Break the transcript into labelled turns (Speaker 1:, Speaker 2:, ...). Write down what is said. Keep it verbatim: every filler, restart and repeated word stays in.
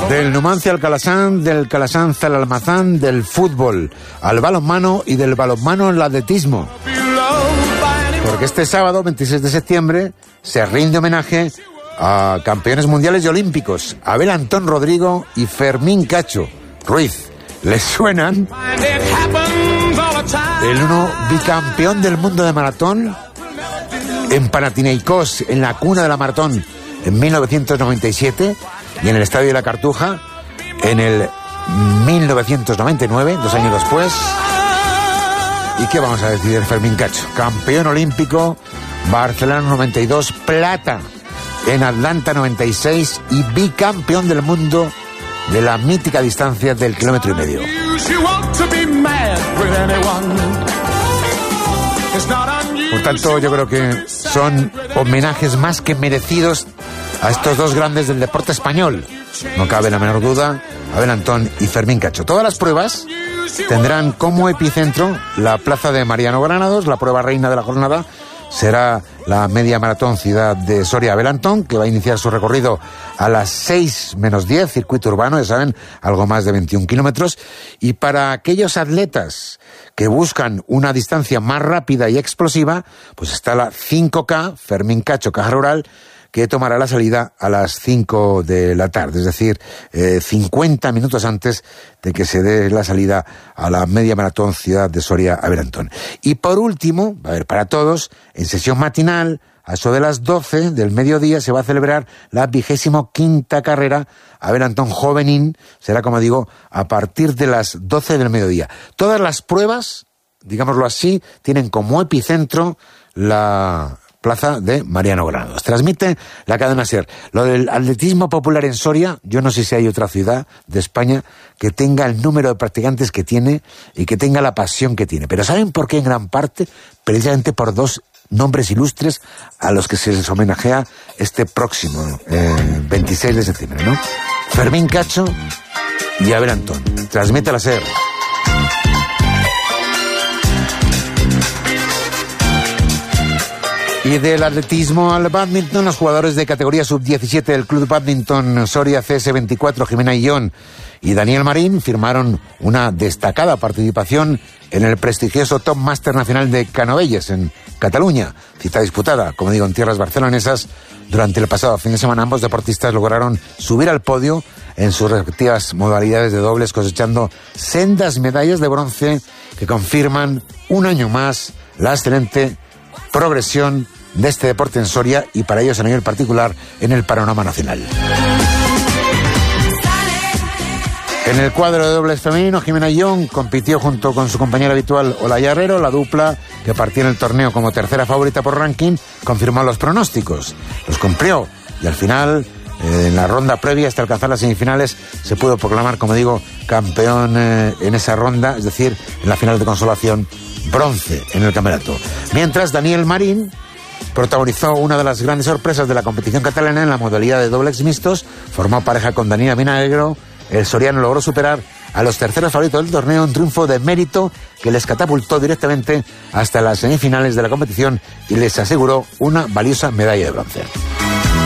Speaker 1: Del Numancia al Calasán, del Calasán al Almazán, del fútbol al balonmano y del balonmano al atletismo. Porque este sábado, veintiséis de septiembre, se rinde homenaje a campeones mundiales y olímpicos, Abel Antón Rodrigo y Fermín Cacho Ruiz. ¿Les suenan? El uno bicampeón del mundo de maratón en Panathinaikos, en la cuna de la maratón, en mil novecientos noventa y siete, y en el Estadio de la Cartuja en el mil novecientos noventa y nueve, dos años después. ¿Y qué vamos a decir de Fermín Cacho? Campeón olímpico, Barcelona noventa y dos, plata en Atlanta noventa y seis y bicampeón del mundo de la mítica distancia del kilómetro y medio. Por tanto, yo creo que son homenajes más que merecidos a estos dos grandes del deporte español. No cabe la menor duda, Abel Antón y Fermín Cacho. Todas las pruebas tendrán como epicentro la plaza de Mariano Granados. La prueba reina de la jornada será la media maratón Ciudad de Soria Abel Antón, que va a iniciar su recorrido a las seis menos diez, circuito urbano, ya saben, algo más de veintiún kilómetros. Y para aquellos atletas que buscan una distancia más rápida y explosiva, pues está la cinco K, Fermín Cacho Caja Rural, que tomará la salida a las cinco de la tarde, es decir, eh, cincuenta minutos antes de que se dé la salida a la media maratón Ciudad de Soria Abel Antón. Y por último, a ver, para todos, en sesión matinal, a eso de las doce del mediodía, se va a celebrar la vigésimo quinta carrera Abel Antón Jovenín. Será, como digo, a partir de las doce del mediodía. Todas las pruebas, digámoslo así, tienen como epicentro la plaza de Mariano Granados. Transmite la cadena SER. Lo del atletismo popular en Soria, yo no sé si hay otra ciudad de España que tenga el número de practicantes que tiene y que tenga la pasión que tiene. Pero ¿saben por qué? En gran parte, precisamente por dos nombres ilustres a los que se les homenajea este próximo eh, veintiséis de septiembre, ¿no? Fermín Cacho y Abel Antón. Transmite la SER. Y del atletismo al bádminton, los jugadores de categoría sub diecisiete del Club Bádminton Soria C S veinticuatro, Jimena Illón y Daniel Marín, firmaron una destacada participación en el prestigioso Top Master Nacional de Canovelles, en Cataluña. Cita disputada, como digo, en tierras barcelonesas. Durante el pasado fin de semana, ambos deportistas lograron subir al podio en sus respectivas modalidades de dobles, cosechando sendas medallas de bronce que confirman un año más la excelente progresión de este deporte en Soria y para ellos a nivel particular en el panorama nacional. En el cuadro de dobles femenino, Jimena Illón compitió junto con su compañera habitual Olaya Herrero. La dupla, que partía en el torneo como tercera favorita por ranking, confirmó los pronósticos, los cumplió y al final, eh, en la ronda previa hasta alcanzar las semifinales, se pudo proclamar, como digo, campeón eh, en esa ronda, es decir, en la final de consolación, bronce en el campeonato. Mientras, Daniel Marín protagonizó una de las grandes sorpresas de la competición catalana en la modalidad de dobles mixtos. Formó pareja con Daniela Vinagro. El soriano logró superar a los terceros favoritos del torneo, un triunfo de mérito que les catapultó directamente hasta las semifinales de la competición y les aseguró una valiosa medalla de bronce.